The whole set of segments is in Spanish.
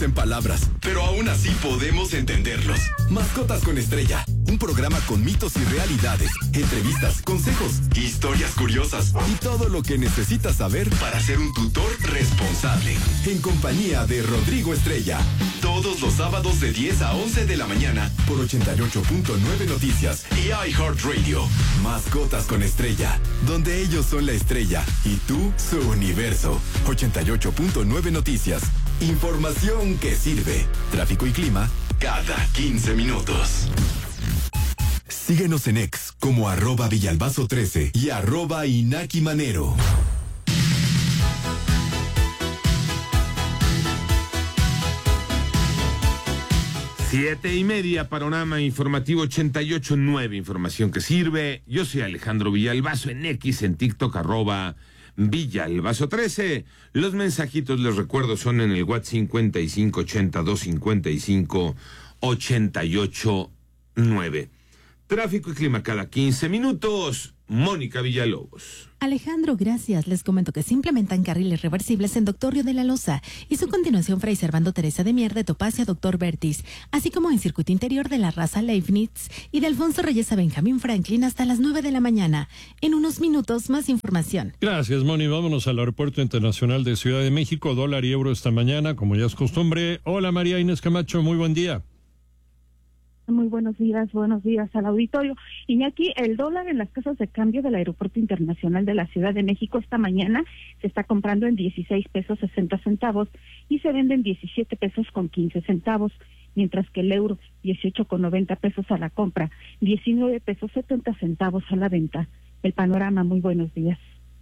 en palabras, pero aún así podemos entenderlos. Mascotas con Estrella, un programa con mitos y realidades, entrevistas, consejos, historias curiosas y todo lo que necesitas saber para ser un tutor responsable. En compañía de Rodrigo Estrella, todos los sábados de 10 a 11 de la mañana por 88.9 Noticias y iHeartRadio. Mascotas con Estrella, donde ellos son la estrella y tú su universo. 88.9 Noticias. Información que sirve. Tráfico y clima cada 15 minutos. Síguenos en X como @Villalbazo13 y @InakiManero. Siete y media, panorama informativo 88.9, información que sirve. Yo soy Alejandro Villalbazo en X, en TikTok, @Villalbazo13. Los mensajitos, les recuerdo, son en el WhatsApp 5580-255-889. Tráfico y clima cada 15 minutos. Mónica Villalobos. Alejandro, gracias. Les comento que se implementan carriles reversibles en Doctor Río de la Loza y su continuación Fray Servando Teresa de Mier de Topacio a Doctor Bertis, así como en circuito interior de la Raza Leibniz y de Alfonso Reyes a Benjamín Franklin hasta las 9 de la mañana. En unos minutos, más información. Gracias, Moni. Vámonos al Aeropuerto Internacional de Ciudad de México. Dólar y euro esta mañana, como ya es costumbre. Hola, María Inés Camacho. Muy buen día. Muy buenos días al auditorio. Iñaki, el dólar en las casas de cambio del Aeropuerto Internacional de la Ciudad de México esta mañana se está comprando en 16 pesos 60 centavos y se vende en 17 pesos con 15 centavos, mientras que el euro 18 con 90 pesos a la compra, 19 pesos 70 centavos a la venta. El panorama, muy buenos días.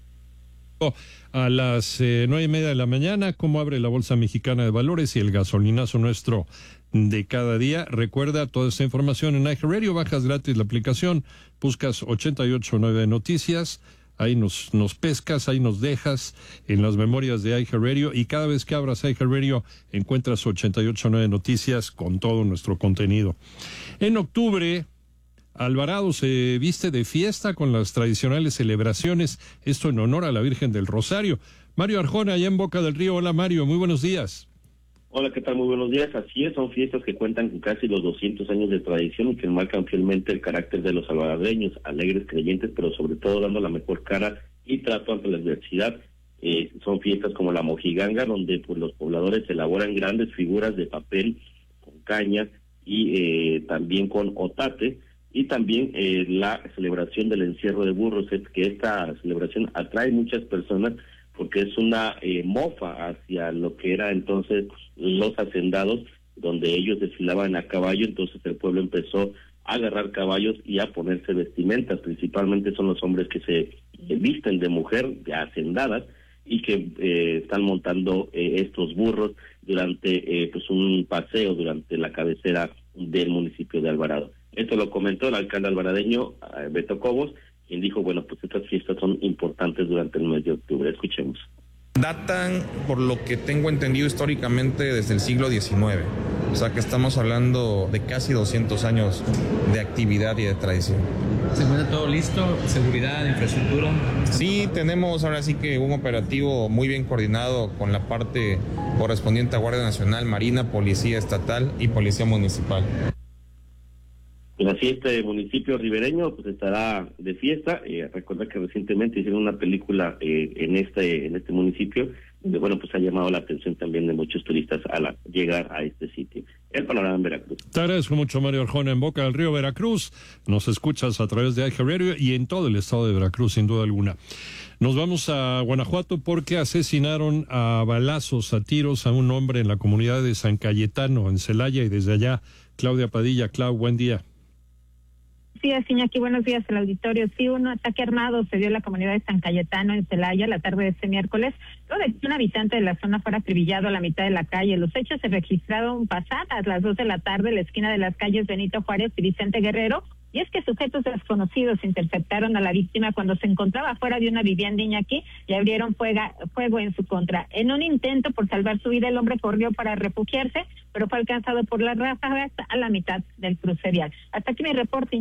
A las 9:30 de la mañana, ¿cómo abre la Bolsa Mexicana de Valores y el gasolinazo nuestro de cada día? Recuerda toda esta información en iHeartRadio, bajas gratis la aplicación, buscas 88.9 Noticias, ahí nos pescas, ahí nos dejas en las memorias de iHeartRadio y cada vez que abras iHeartRadio encuentras 88.9 Noticias con todo nuestro contenido. En octubre, Alvarado se viste de fiesta con las tradicionales celebraciones, esto en honor a la Virgen del Rosario. Mario Arjona, allá en Boca del Río. Hola, Mario, muy buenos días. Hola, ¿qué tal? Muy buenos días. Así es, son fiestas que cuentan con casi los 200 años de tradición y que marcan fielmente el carácter de los alvaradeños, alegres, creyentes, pero sobre todo dando la mejor cara y trato ante la adversidad. Son fiestas como la Mojiganga, donde pues los pobladores elaboran grandes figuras de papel con cañas y también con otate. Y también la celebración del encierro de burros, es que esta celebración atrae muchas personas porque es una mofa hacia lo que era entonces los hacendados, donde ellos desfilaban a caballo. Entonces el pueblo empezó a agarrar caballos y a ponerse vestimentas. Principalmente son los hombres que se visten de mujer, de hacendadas, y que están montando estos burros durante pues un paseo durante la cabecera del municipio de Alvarado. Esto lo comentó el alcalde alvaradeño, Beto Cobos, quien dijo, bueno, pues estas fiestas son importantes durante el mes de octubre. Escuchemos. Datan, por lo que tengo entendido históricamente, desde el siglo XIX. O sea que estamos hablando de casi 200 años de actividad y de tradición. ¿Se encuentra todo listo? ¿Seguridad, infraestructura? Sí, tenemos ahora sí que un operativo muy bien coordinado con la parte correspondiente a Guardia Nacional, Marina, Policía Estatal y Policía Municipal. Pues así este municipio ribereño pues estará de fiesta. Recuerda que recientemente hicieron una película en este municipio, donde bueno pues ha llamado la atención también de muchos turistas al llegar a este sitio. El panorama en Veracruz. Te agradezco mucho, Mario Arjona, en Boca del Río, Veracruz. Nos escuchas a través de iHeartRadio y en todo el estado de Veracruz, sin duda alguna. Nos vamos a Guanajuato porque asesinaron a balazos, a tiros, a un hombre en la comunidad de San Cayetano, en Celaya, y desde allá, Claudia Padilla. Clau, buen día. Sí, Iñaki, buenos días al auditorio. Sí, un ataque armado se dio en la comunidad de San Cayetano, en Celaya, la tarde de este miércoles, luego de que un habitante de la zona fuera acribillado a la mitad de la calle. Los hechos se registraron pasadas las 2 de la tarde en la esquina de las calles Benito Juárez y Vicente Guerrero, y es que sujetos desconocidos interceptaron a la víctima cuando se encontraba fuera de una vivienda, Iñaki, y abrieron fuego en su contra. En un intento por salvar su vida, el hombre corrió para refugiarse, pero fue alcanzado por las ráfagas a la mitad del cruce vial. Hasta aquí mi reporte, Iñaki.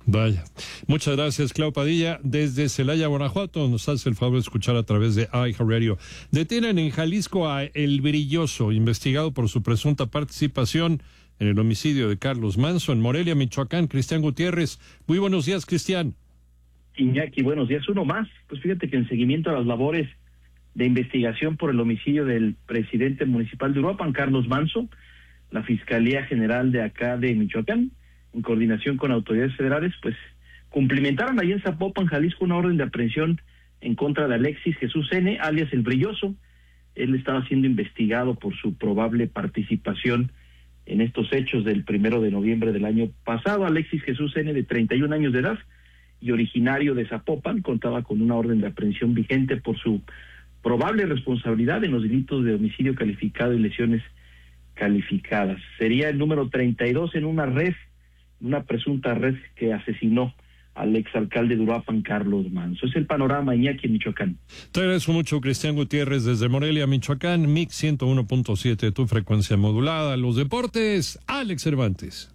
Vaya. Muchas gracias, Clau Padilla. Desde Celaya, Guanajuato, nos hace el favor de escuchar a través de iHeartRadio. Detienen en Jalisco a El Brilloso, investigado por su presunta participación en el homicidio de Carlos Manso. En Morelia, Michoacán, Cristian Gutiérrez. Muy buenos días, Cristian. Iñaki, buenos días. Uno más. Pues fíjate que en seguimiento a las labores de investigación por el homicidio del presidente municipal de Uruapan, Carlos Manso, la Fiscalía General de acá de Michoacán, en coordinación con autoridades federales, pues cumplimentaron allí en Zapopan, Jalisco, una orden de aprehensión en contra de Alexis Jesús N., alias El Brilloso. Él estaba siendo investigado por su probable participación en estos hechos del 1 de noviembre del año pasado. Alexis Jesús N., de 31 años de edad y originario de Zapopan, contaba con una orden de aprehensión vigente por su probable responsabilidad en los delitos de homicidio calificado y lesiones calificadas. Sería el número 32 en una presunta red que asesinó al exalcalde de Uruapan, Carlos Manso. Es el panorama, Iñaki, en Michoacán. Te agradezco mucho, Cristian Gutiérrez, desde Morelia, Michoacán, Mix 101.7, tu frecuencia modulada. Los deportes, Alex Cervantes.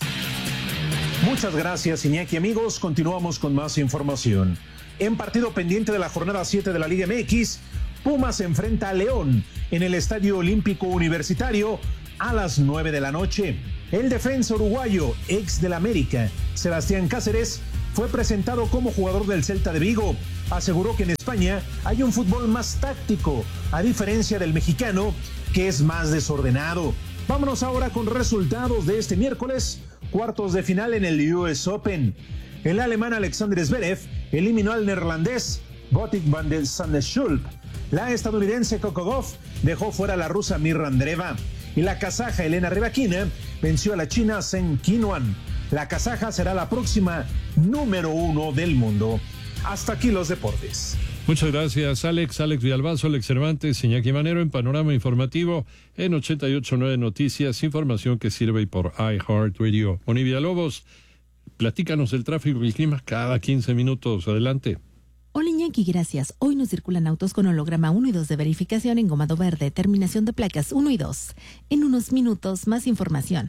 Muchas gracias, Iñaki. Amigos, continuamos con más información. En partido pendiente de la jornada 7 de la Liga MX, Pumas se enfrenta a León en el Estadio Olímpico Universitario a las 9 de la noche. El defensa uruguayo, ex del América, Sebastián Cáceres, fue presentado como jugador del Celta de Vigo. Aseguró que en España hay un fútbol más táctico, a diferencia del mexicano, que es más desordenado. Vámonos ahora con resultados de este miércoles, cuartos de final en el US Open. El alemán Alexander Zverev eliminó al neerlandés Botic van der Sande-Schulp. La estadounidense Coco Gauff dejó fuera a la rusa Mirra Andreeva. Y la kazaja Elena Rybakina venció a la china Zheng Qinhuan. La kazaja será la próxima número 1 del mundo. Hasta aquí los deportes. Muchas gracias, Alex Villalbazo, Alex Cervantes, Iñaki Manero en Panorama Informativo en 88.9 Noticias, información que sirve por iHeartRadio. Moni Villalobos, platícanos del tráfico y el clima cada 15 minutos. Adelante. Hola Iñaki, gracias. Hoy nos circulan autos con holograma 1 y 2 de verificación en gomado verde, terminación de placas 1 y 2. En unos minutos, más información.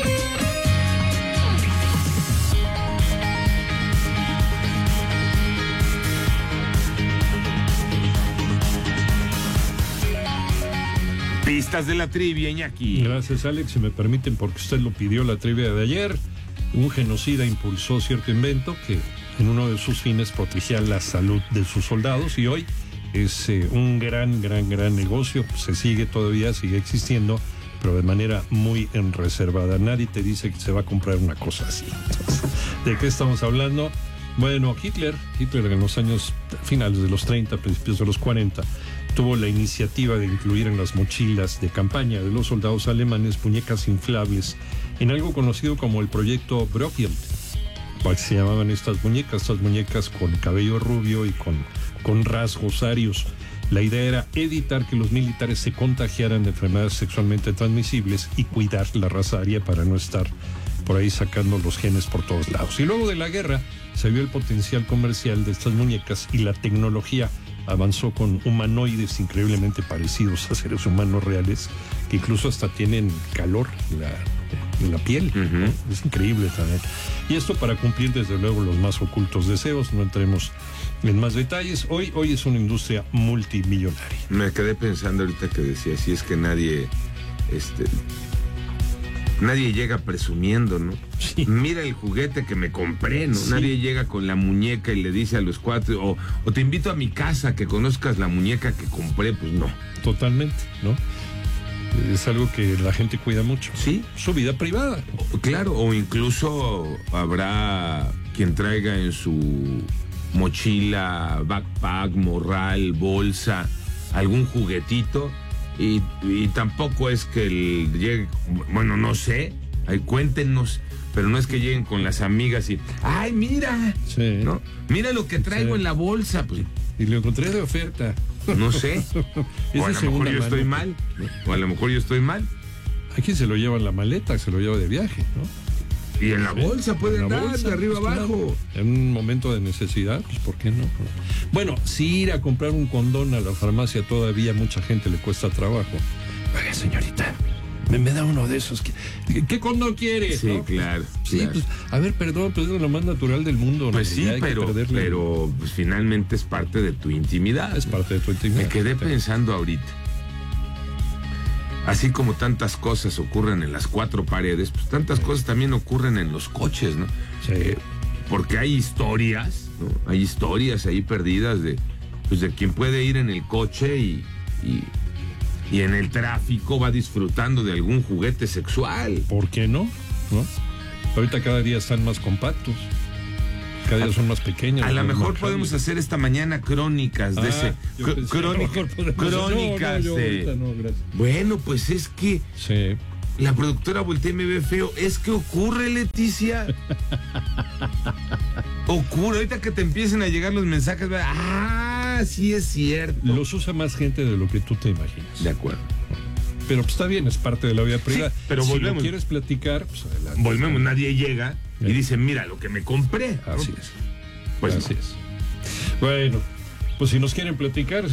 Pistas de la trivia, Iñaki. Gracias, Alex. Si me permiten, porque usted lo pidió la trivia de ayer. Un genocida impulsó cierto invento que en uno de sus fines protegía la salud de sus soldados y hoy es un gran negocio. Se sigue existiendo, pero de manera muy reservada. Nadie te dice que se va a comprar una cosa así. ¿De qué estamos hablando? Bueno, Hitler en los años finales de los 30, principios de los 40, tuvo la iniciativa de incluir en las mochilas de campaña de los soldados alemanes muñecas inflables en algo conocido como el proyecto Brockhild. Se llamaban estas muñecas con cabello rubio y con rasgos arios. La idea era evitar que los militares se contagiaran de enfermedades sexualmente transmisibles y cuidar la raza aria para no estar por ahí sacando los genes por todos lados. Y luego de la guerra se vio el potencial comercial de estas muñecas y la tecnología avanzó con humanoides increíblemente parecidos a seres humanos reales que incluso hasta tienen calor en la piel, ¿no? Es increíble también. Y esto para cumplir desde luego los más ocultos deseos. No entremos en más detalles. Hoy es una industria multimillonaria. Me quedé pensando ahorita que decía, si es que nadie llega presumiendo, ¿no? Sí. Mira el juguete que me compré, ¿no? Sí. Nadie llega con la muñeca y le dice a los cuates, o te invito a mi casa que conozcas la muñeca que compré, pues no. Totalmente, ¿no? Es algo que la gente cuida mucho. Sí. Su vida privada. Claro, o incluso habrá quien traiga en su mochila, backpack, morral, bolsa, algún juguetito. Y tampoco es que llegue, bueno, no sé, cuéntenos, pero no es que lleguen con las amigas y, ¡ay, mira! Sí. ¿No? Mira lo que traigo en la bolsa. Pues, y lo encontré de oferta. No sé. O a lo mejor yo estoy mal. Hay quien se lo lleva en la maleta, se lo lleva de viaje, ¿no? Y en la bolsa puede andar, de arriba abajo. En un momento de necesidad, pues ¿por qué no? Bueno, si ir a comprar un condón a la farmacia todavía mucha gente le cuesta trabajo. Oiga, señorita, Me da uno de esos. ¿Qué condón quiere? Sí, ¿no? Claro. Sí, claro. Pues, a ver, perdón, pues es lo más natural del mundo. Pues ¿no? sí, pero pues, finalmente es parte de tu intimidad. Es parte de tu intimidad. Me quedé pensando ahorita. Así como tantas cosas ocurren en las cuatro paredes, pues tantas cosas también ocurren en los coches, ¿no? Sí. Porque hay historias, ¿no? Hay historias ahí perdidas de quien puede ir en el coche y en el tráfico va disfrutando de algún juguete sexual. ¿Por qué no? Ahorita cada día están más compactos. Cada día son más pequeños. A lo mejor podemos hacer esta mañana crónicas de ese. Crónicas de. No, gracias. Bueno, pues es que. Sí. La productora voltea y me ve feo. Es que ocurre, Leticia. Ocurre. Ahorita que te empiecen a llegar los mensajes. Sí es cierto. Los usa más gente de lo que tú te imaginas. De acuerdo. Pero pues está bien, es parte de la vida privada. Sí, pero volvemos. Si lo quieres platicar, pues adelante. Volvemos, nadie llega y dice, mira lo que me compré. Así es. Pues así es. Bueno, pues si nos quieren platicar,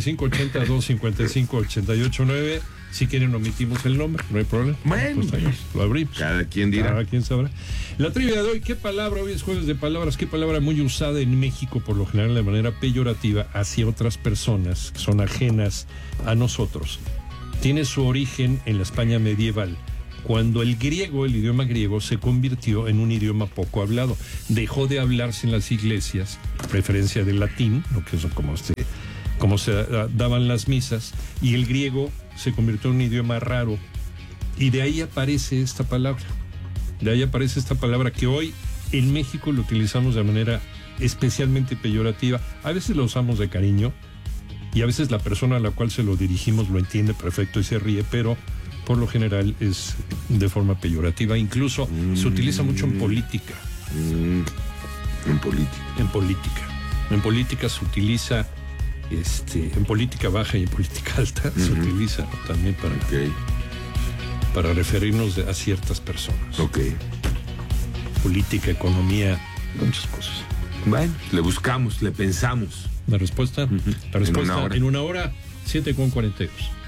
5582-5588-9. Si quieren, omitimos el nombre, no hay problema. Bueno, pues lo abrimos. Cada quien dirá. Cada quien sabrá. La trivia de hoy, ¿qué palabra? Hoy es jueves de palabras. ¿Qué palabra muy usada en México, por lo general de manera peyorativa, hacia otras personas que son ajenas a nosotros? Tiene su origen en la España medieval, cuando el griego, el idioma griego, se convirtió en un idioma poco hablado. Dejó de hablarse en las iglesias, a preferencia del latín, lo que es como se daban las misas, y el griego se convirtió en un idioma raro, y de ahí aparece esta palabra. De ahí aparece esta palabra que hoy en México lo utilizamos de manera especialmente peyorativa. A veces lo usamos de cariño, y a veces la persona a la cual se lo dirigimos lo entiende perfecto y se ríe, pero por lo general es de forma peyorativa. Incluso se utiliza mucho en política. En política. En política se utiliza, en política baja y en política alta se utiliza, ¿no? También para referirnos a ciertas personas. Ok. Política, economía, muchas cosas. Bueno, le buscamos, le pensamos. ¿La respuesta? La respuesta en una hora, 7:42.